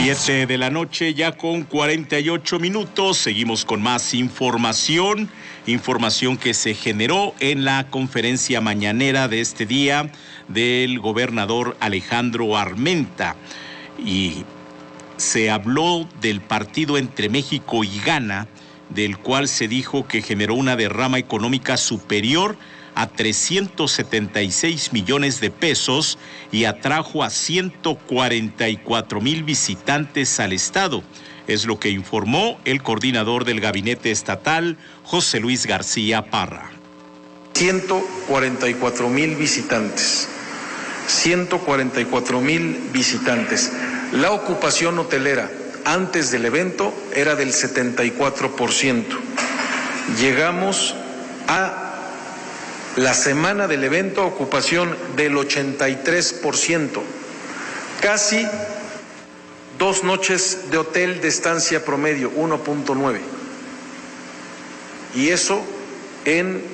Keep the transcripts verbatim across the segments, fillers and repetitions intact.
Siete de la noche, ya con cuarenta y ocho minutos. Seguimos con más información, información que se generó en la conferencia mañanera de este día del gobernador Alejandro Armenta. Y se habló del partido entre México y Ghana, del cual se dijo que generó una derrama económica superior a trescientos setenta y seis millones de pesos y atrajo a ciento cuarenta y cuatro mil visitantes al estado. Es lo que informó el coordinador del gabinete estatal, José Luis García Parra. ciento cuarenta y cuatro mil visitantes. ciento cuarenta y cuatro mil visitantes. La ocupación hotelera antes del evento era del setenta y cuatro por ciento. Llegamos a la semana del evento, ocupación del ochenta y tres por ciento. Casi dos noches de hotel de estancia promedio, uno punto nueve. Y eso en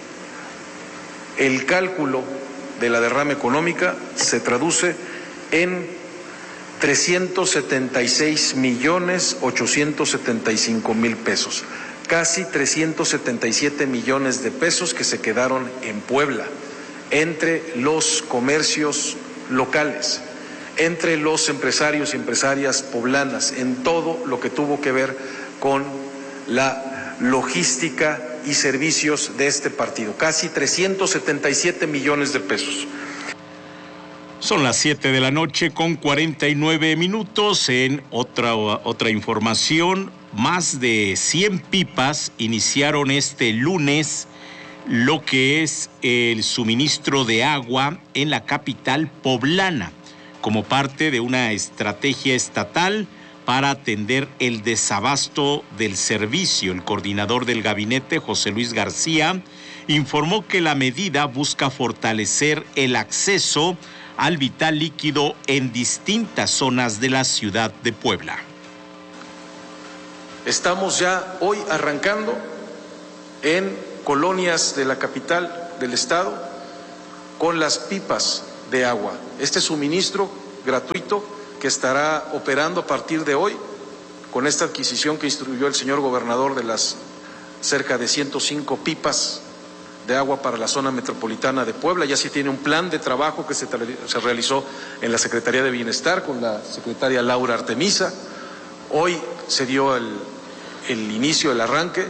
el cálculo de la derrama económica se traduce en trescientos setenta y seis millones ochocientos setenta y cinco mil pesos. Casi trescientos setenta y siete millones de pesos que se quedaron en Puebla, entre los comercios locales, entre los empresarios y empresarias poblanas, en todo lo que tuvo que ver con la logística y servicios de este partido. Casi trescientos setenta y siete millones de pesos. Son las siete de la noche con cuarenta y nueve minutos. En otra, otra información, más de cien pipas iniciaron este lunes lo que es el suministro de agua en la capital poblana, como parte de una estrategia estatal para atender el desabasto del servicio. El coordinador del gabinete, José Luis García, informó que la medida busca fortalecer el acceso al vital líquido en distintas zonas de la ciudad de Puebla. Estamos ya hoy arrancando en colonias de la capital del estado con las pipas de agua. Este suministro gratuito que estará operando a partir de hoy con esta adquisición que instruyó el señor gobernador de las cerca de ciento cinco pipas de agua para la zona metropolitana de Puebla. Ya se tiene un plan de trabajo que se, se realizó en la Secretaría de Bienestar con la secretaria Laura Artemisa. Hoy se dio el, el inicio, el arranque.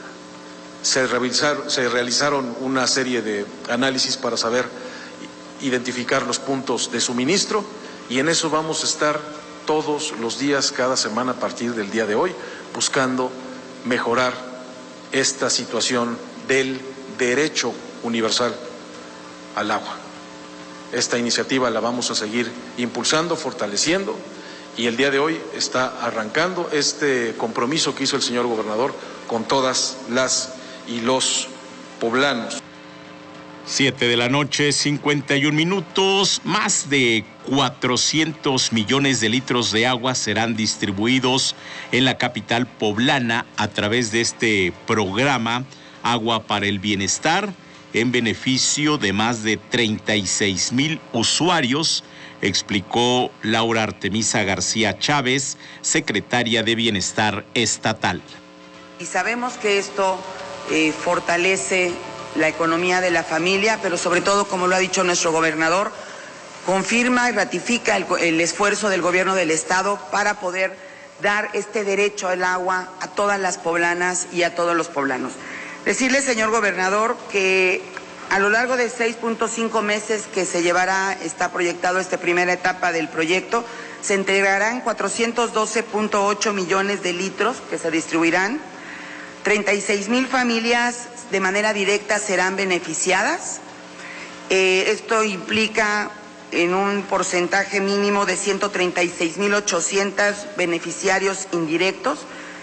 Se realizaron, se realizaron una serie de análisis para saber identificar los puntos de suministro y en eso vamos a estar todos los días, cada semana a partir del día de hoy, buscando mejorar esta situación del derecho universal al agua. Esta iniciativa la vamos a seguir impulsando, fortaleciendo y el día de hoy está arrancando este compromiso que hizo el señor gobernador con todas las y los poblanos. Siete de la noche, cincuenta y un minutos. Más de cuatrocientos millones de litros de agua serán distribuidos en la capital poblana a través de este programa Agua para el Bienestar, en beneficio de más de treinta y seis mil usuarios, explicó Laura Artemisa García Chávez, secretaria de Bienestar Estatal. Y sabemos que esto eh, fortalece la economía de la familia, pero sobre todo, como lo ha dicho nuestro gobernador, confirma y ratifica el, el esfuerzo del gobierno del estado para poder dar este derecho al agua a todas las poblanas y a todos los poblanos. Decirle, señor gobernador, que a lo largo de seis punto cinco meses que se llevará, está proyectado esta primera etapa del proyecto, se entregarán cuatrocientos doce punto ocho millones de litros que se distribuirán, treinta y seis mil familias de manera directa serán beneficiadas. Eh, esto implica en un porcentaje mínimo de ciento treinta y seis mil ochocientos beneficiarios indirectos,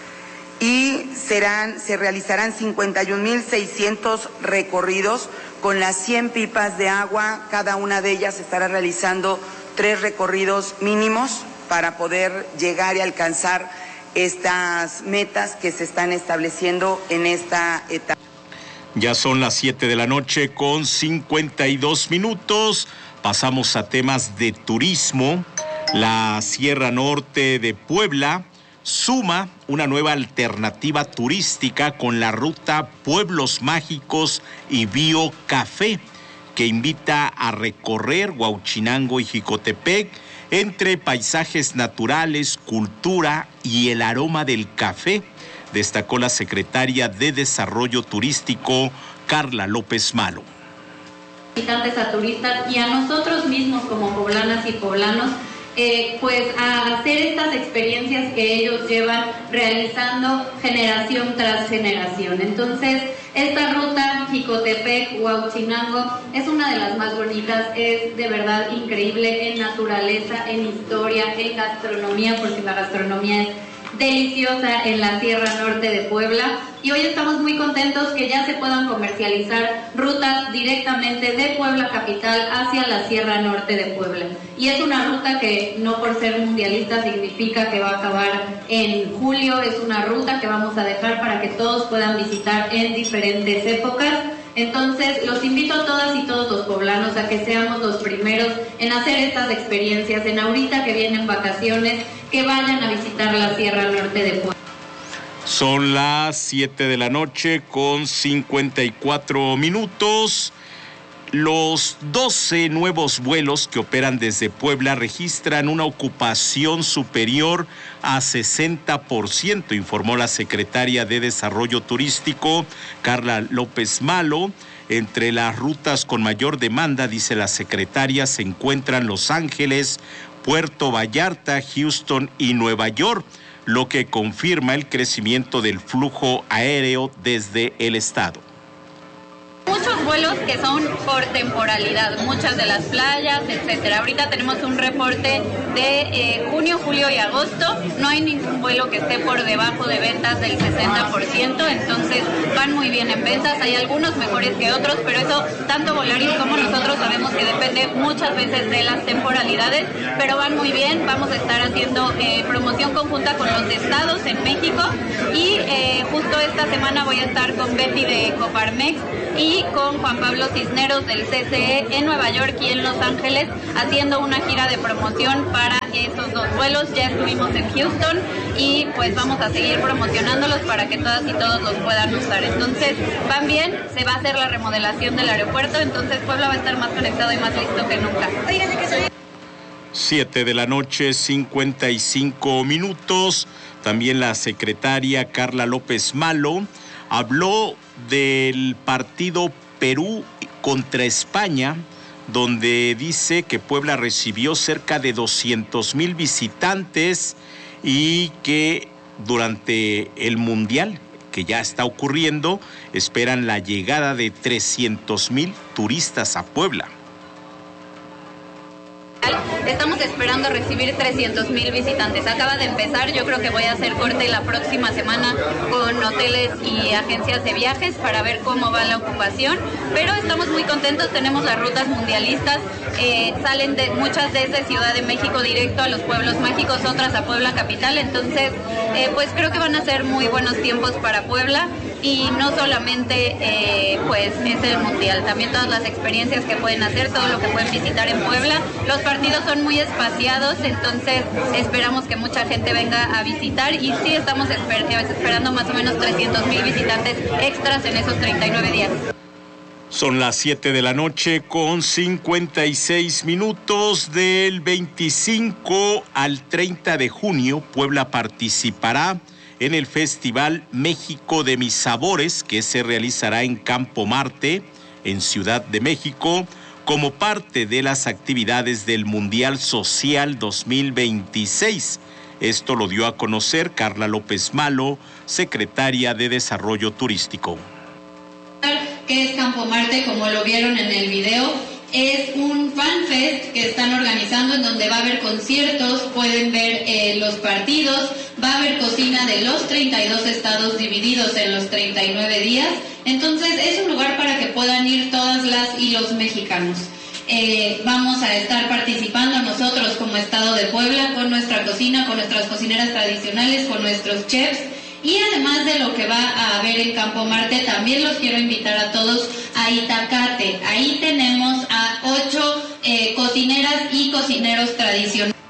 y serán, se realizarán cincuenta y un mil seiscientos recorridos con las cien pipas de agua. Cada una de ellas estará realizando tres recorridos mínimos para poder llegar y alcanzar estas metas que se están estableciendo en esta etapa. Ya son las siete de la noche con cincuenta y dos minutos. Pasamos a temas de turismo. La Sierra Norte de Puebla suma una nueva alternativa turística con la ruta Pueblos Mágicos y Bio Café, que invita a recorrer Huauchinango y Jicotepec entre paisajes naturales, cultura y el aroma del café, destacó la secretaria de Desarrollo Turístico, Carla López Malo. Visitantes a turistas y a nosotros mismos como poblanas y poblanos, eh, pues a hacer estas experiencias que ellos llevan realizando generación tras generación. Entonces, esta ruta Jicotepec, Huauchinango, es una de las más bonitas, es de verdad increíble en naturaleza, en historia, en gastronomía, porque la gastronomía es deliciosa en la Sierra Norte de Puebla, y hoy estamos muy contentos que ya se puedan comercializar rutas directamente de Puebla capital hacia la Sierra Norte de Puebla. Y es una ruta que no por ser mundialista significa que va a acabar en julio, es una ruta que vamos a dejar para que todos puedan visitar en diferentes épocas. Entonces, los invito a todas y todos los poblanos a que seamos los primeros en hacer estas experiencias, en ahorita que vienen vacaciones, que vayan a visitar la Sierra Norte de Puebla. Son las siete de la noche con cincuenta y cuatro minutos. Los doce nuevos vuelos que operan desde Puebla registran una ocupación superior a sesenta por ciento, informó la secretaria de Desarrollo Turístico, Carla López Malo. Entre las rutas con mayor demanda, dice la secretaria, se encuentran Los Ángeles, Puerto Vallarta, Houston y Nueva York, lo que confirma el crecimiento del flujo aéreo desde el estado. Muchos vuelos que son por temporalidad, muchas de las playas, etcétera. Ahorita tenemos un reporte de eh, junio, julio y agosto. No hay ningún vuelo que esté por debajo de ventas del sesenta por ciento, entonces van muy bien en ventas. Hay algunos mejores que otros, pero eso tanto Volaris como nosotros sabemos que depende muchas veces de las temporalidades, pero van muy bien. Vamos a estar haciendo eh, promoción conjunta con los estados en México y eh, justo esta semana voy a estar con Betty de Coparmex y con Juan Pablo Cisneros del C C E en Nueva York y en Los Ángeles haciendo una gira de promoción para esos dos vuelos. Ya estuvimos en Houston y pues vamos a seguir promocionándolos para que todas y todos los puedan usar. Entonces van bien, se va a hacer la remodelación del aeropuerto, entonces Puebla va a estar más conectado y más listo que nunca. siete de la noche, cincuenta y cinco minutos. También la secretaria Carla López Malo habló del partido Perú contra España, donde dice que Puebla recibió cerca de doscientos mil visitantes y que durante el Mundial, que ya está ocurriendo, esperan la llegada de trescientos mil turistas a Puebla. Estamos esperando recibir trescientos mil visitantes. Acaba de empezar, yo creo que voy a hacer corte la próxima semana con hoteles y agencias de viajes para ver cómo va la ocupación, pero estamos muy contentos, tenemos las rutas mundialistas, eh, salen de, muchas desde Ciudad de México directo a los pueblos mágicos, otras a Puebla capital, entonces eh, pues creo que van a ser muy buenos tiempos para Puebla. Y no solamente eh, pues es el mundial, también todas las experiencias que pueden hacer, todo lo que pueden visitar en Puebla. Los partidos son muy espaciados, entonces esperamos que mucha gente venga a visitar y sí estamos esper- esperando más o menos trescientos mil visitantes extras en esos treinta y nueve días. Son las siete de la noche con cincuenta y seis minutos. Del veinticinco al treinta de junio, Puebla participará en el Festival México de Mis Sabores, que se realizará en Campo Marte, en Ciudad de México, como parte de las actividades del Mundial Social dos mil veintiséis. Esto lo dio a conocer Carla López Malo, secretaria de Desarrollo Turístico. ¿Qué es Campo Marte? Como lo vieron en el video, es un fan fest que están organizando en donde va a haber conciertos, pueden ver eh, los partidos, va a haber cocina de los treinta y dos estados divididos en los treinta y nueve días, entonces es un lugar para que puedan ir todas las y los mexicanos. Eh, vamos a estar participando nosotros como Estado de Puebla con nuestra cocina, con nuestras cocineras tradicionales, con nuestros chefs. Y además de lo que va a haber en Campo Marte, también los quiero invitar a todos a Itacate. Ahí tenemos a ocho eh, cocineras y cocineros tradicionales.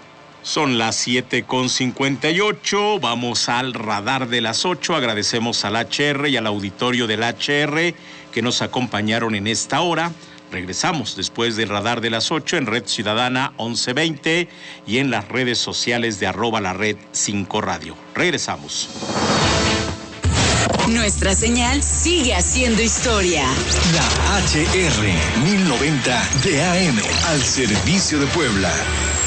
Son las siete con cincuenta y ocho, vamos al radar de las ocho. Agradecemos al H R y al auditorio del H R que nos acompañaron en esta hora. Regresamos después del radar de las ocho en Red Ciudadana once veinte y en las redes sociales de arroba la red cinco radio. Regresamos. Nuestra señal sigue haciendo historia. La H R mil noventa de A M al servicio de Puebla.